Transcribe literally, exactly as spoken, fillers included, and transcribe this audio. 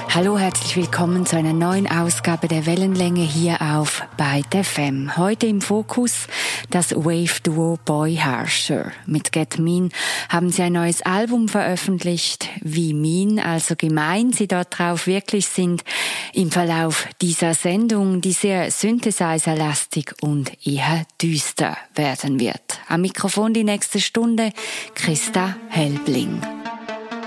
Hallo, herzlich willkommen zu einer neuen Ausgabe der Wellenlänge hier auf Byte F M. Heute im Fokus das Wave-Duo Boy Harsher. Mit Get Mean haben sie ein neues Album veröffentlicht. Wie mean, also gemein sie dort drauf wirklich sind, im Verlauf dieser Sendung, die sehr synthesizer-lastig und eher düster werden wird. Am Mikrofon die nächste Stunde Christa Helbling.